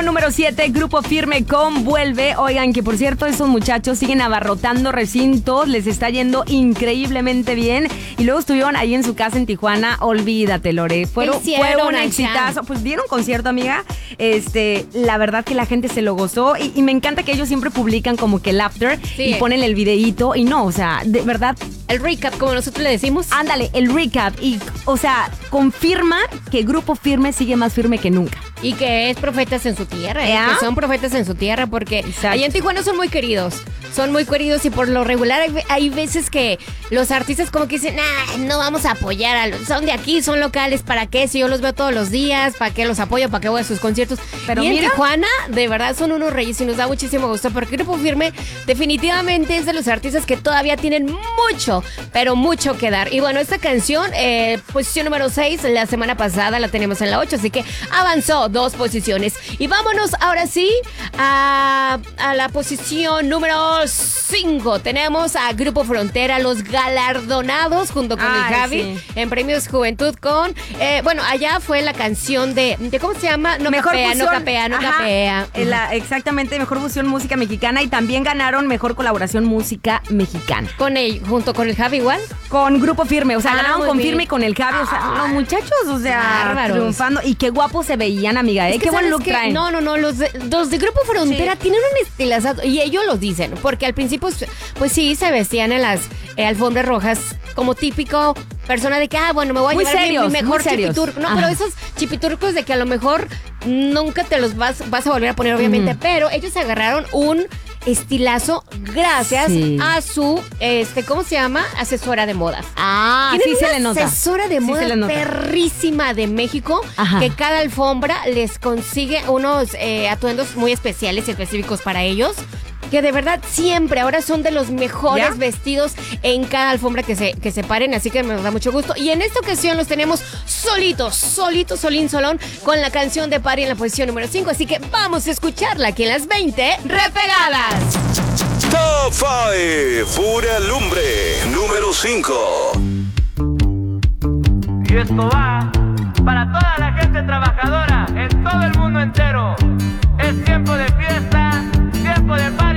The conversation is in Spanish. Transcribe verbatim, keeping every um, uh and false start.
número siete, Grupo Firme con Vuelve. Oigan, que por cierto, esos muchachos siguen abarrotando recintos, les está yendo increíblemente bien. Y luego estuvieron ahí en su casa en Tijuana. Olvídate, Lore. Fueron, fue un exitazo. Pues dieron concierto, amiga. Este, la verdad que la gente se lo gozó. Y, y me encanta que ellos siempre publican como que el after sí. y ponen el videíto. Y no, o sea, de verdad. El recap, como nosotros le decimos. Ándale, el recap. Y, o sea, confirma que Grupo Firme sigue más firme que nunca. Y que es profetas en su tierra, ¿eh? Que son profetas en su tierra, porque Exacto. allá en Tijuana son muy queridos. Son muy queridos y por lo regular hay, hay veces que los artistas como que dicen, nah, no vamos a apoyar a los, son de aquí, son locales, ¿para qué? Si yo los veo todos los días, ¿para qué los apoyo? ¿Para qué voy a sus conciertos? Pero y mira, en Tijuana, de verdad, son unos reyes y nos da muchísimo gusto, porque Grupo Firme definitivamente es de los artistas que todavía tienen mucho, pero mucho que dar. Y bueno, esta canción, eh, posición número seis, la semana pasada la tenemos en la ocho, así que avanzó dos posiciones. Y vámonos ahora sí a, a la posición número cinco. Tenemos a Grupo Frontera, los galardonados junto con Ay, el Javi sí. en Premios Juventud con, eh, bueno, allá fue la canción de, de ¿cómo se llama? No mejor capea, fusión, no capea, no ajá, capea. La, exactamente, mejor fusión música mexicana y también ganaron mejor colaboración música mexicana. ¿Con él, junto con el Javi igual? Con Grupo Firme, o sea, ah, ganaron con bien. Firme y con el Javi, o sea, ah, los muchachos, o sea, bárbaros. Triunfando. Y qué guapos se veían, amiga, ¿eh? Es que qué buen look que, traen. No, no, no, los de, los de Grupo Frontera sí. tienen un estilazo, y ellos lo dicen, porque al principio, pues sí, se vestían en las eh, alfombras rojas como típico persona de que, ah, bueno, me voy a muy llevar serios, mi, mi mejor chipiturco. No, Ajá. pero esos chipiturcos de que a lo mejor nunca te los vas, vas a volver a poner, obviamente, mm. pero ellos agarraron un estilazo gracias sí. a su, este, ¿cómo se llama? Asesora de modas. Ah, sí se le nota. Asesora de modas sí perrísima de México, Ajá. que cada alfombra les consigue unos eh, atuendos muy especiales y específicos para ellos. Que de verdad siempre, ahora son de los mejores ¿Ya? vestidos en cada alfombra que se, que se paren, así que me da mucho gusto. Y en esta ocasión los tenemos solitos, solitos, solín, solón, con la canción de Party en la posición número cinco, así que vamos a escucharla aquí en las veinte Repegadas. Top cinco, pura lumbre, número cinco. Y esto va para toda la gente trabajadora en todo el mundo entero. Es tiempo de fiesta, tiempo de party.